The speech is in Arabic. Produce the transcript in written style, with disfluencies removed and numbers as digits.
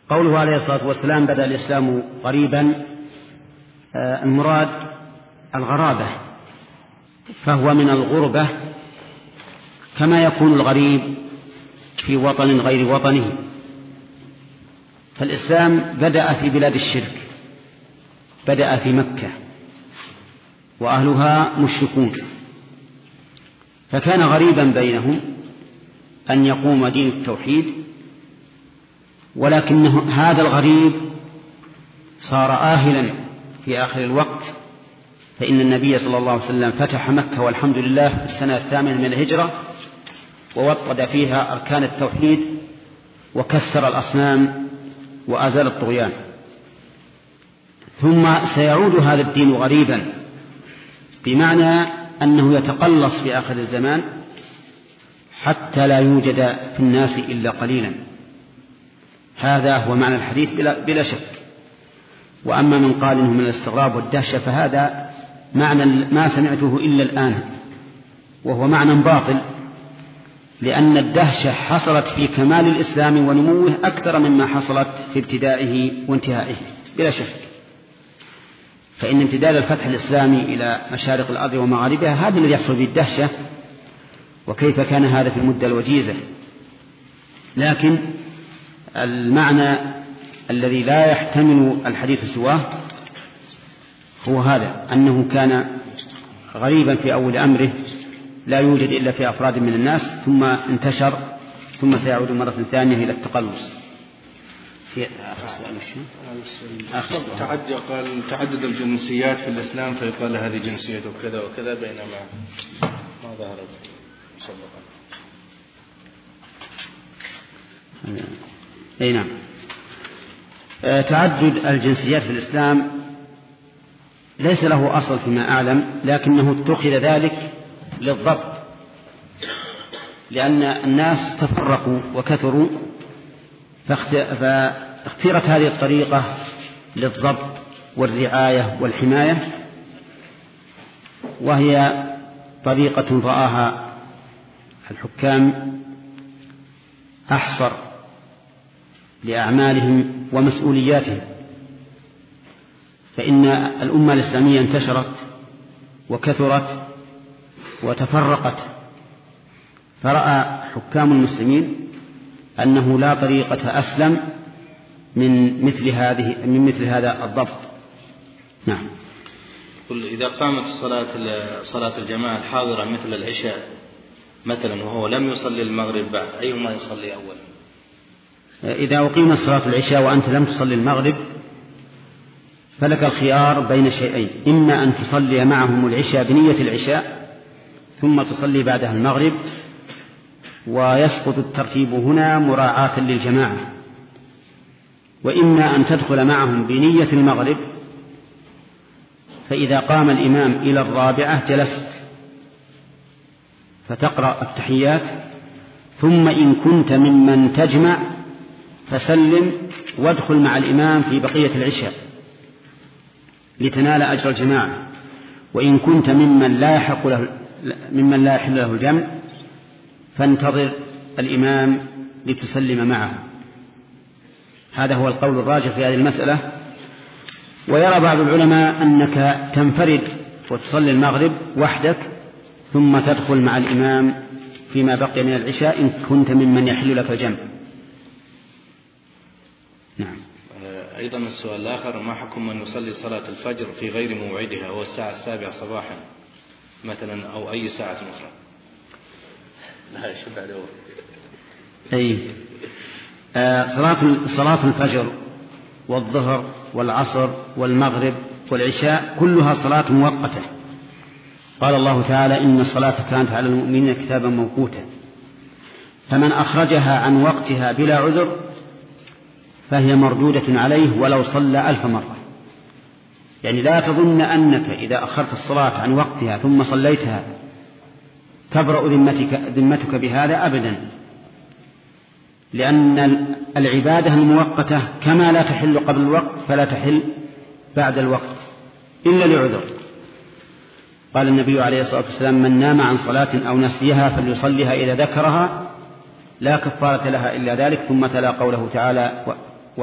قوله عليه الصلاة والسلام بدأ الإسلام غريبا، المراد الغرابة، فهو من الغربة كما يكون الغريب في وطن غير وطنه. فالإسلام بدأ في بلاد الشرك، بدأ في مكة وأهلها مشركون، فكان غريبا بينهم أن يقوم دين التوحيد، ولكن هذا الغريب صار آهلا في آخر الوقت، فإن النبي صلى الله عليه وسلم فتح مكة والحمد لله في السنة 8 من الهجرة، ووطد فيها أركان التوحيد وكسر الأصنام وأزال الطغيان. ثم سيعود هذا الدين غريبا، بمعنى أنه يتقلص في آخر الزمان حتى لا يوجد في الناس إلا قليلا. هذا هو معنى الحديث بلا شك. وأما من قال إنه من الاستغراب والدهشة فهذا معنى ما سمعته إلا الآن، وهو معنى باطل، لأن الدهشة حصلت في كمال الإسلام ونموه أكثر مما حصلت في ابتدائه وانتهائه بلا شك. فإن امتداد الفتح الإسلامي إلى مشارق الأرض ومغاربها هذا الذي يحصل به الدهشة، وكيف كان هذا في المدة الوجيزة. لكن المعنى الذي لا يحتمل الحديث سواه هو هذا، أنه كان غريبا في أول أمره لا يوجد إلا في أفراد من الناس، ثم انتشر، ثم سيعود مرة ثانية إلى التقلص. تعدد الجنسيات في الإسلام، فيقال هذه جنسيته كذا وكذا، بينما ما ظهر مسبقا. أي نعم. تعدد الجنسيات في الإسلام ليس له أصل فيما أعلم، لكنه اتخذ ذلك للضبط، لأن الناس تفرقوا وكثروا، فاختيرت هذه الطريقة للضبط والرعاية والحماية، وهي طريقة رآها الحكام أحصر لأعمالهم ومسؤولياتهم. فإن الأمة الإسلامية انتشرت وكثرت وتفرقت، فرأى حكام المسلمين أنه لا طريقة أسلم من مثل هذا الضبط. نعم. إذا قامت صلاة الجماعة الحاضرة مثل العشاء مثلا وهو لم يصلي المغرب بعد، أيهما يصلي أولا؟ إذا أقيمت صلاة العشاء وأنت لم تصلي المغرب فلك الخيار بين شيئين، إما أن تصلي معهم العشاء بنية العشاء ثم تصلي بعدها المغرب، ويسقط الترتيب هنا مراعاة للجماعة، وإما أن تدخل معهم بنية المغرب، فإذا قام الإمام إلى الرابعة جلست فتقرأ التحيات، ثم إن كنت ممن تجمع فسلم وادخل مع الإمام في بقية العشاء لتنال أجر الجماعة، وإن كنت ممن لا يحل له الجمع فانتظر الإمام لتسلم معه. هذا هو القول الراجح في هذه المسألة. ويرى بعض العلماء أنك تنفرد وتصلي المغرب وحدك ثم تدخل مع الإمام فيما بقي من العشاء إن كنت ممن يحل لك الجمع. نعم. أيضا السؤال الآخر: ما حكم من يصلي صلاة الفجر في غير موعدها، هو الساعة 7 صباحا مثلا أو أي ساعة أخرى؟ لا يشبع له. أي صلاة الفجر والظهر والعصر والمغرب والعشاء كلها صلاة مؤقتة. قال الله تعالى: إن الصلاة كانت على المؤمنين كتابا موقوتا. فمن أخرجها عن وقتها بلا عذر فهي مردودة عليه ولو صلى 1000 مرة. يعني لا تظن أنك إذا أخرت الصلاة عن وقتها ثم صليتها تبرأ ذمتك بهذا أبدا، لأن العبادة المؤقتة كما لا تحل قبل الوقت فلا تحل بعد الوقت إلا لعذر. قال النبي عليه الصلاة والسلام: من نام عن صلاة أو نسيها فليصليها إذا ذكرها لا كفارة لها إلا ذلك. ثم تلا قوله تعالى: